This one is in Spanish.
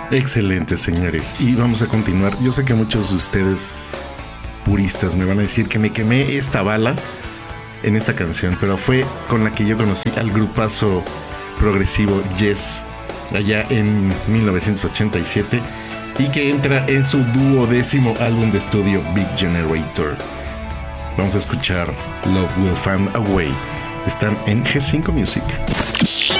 Excelente, señores. Y vamos a continuar. Yo sé que muchos de ustedes puristas me van a decir que me quemé esta bala en esta canción, pero fue con la que yo conocí al grupazo progresivo Yes allá en 1987 y que entra en su 12º álbum de estudio Big Generator. Vamos a escuchar Love Will Find a Way. Están en G5 Music.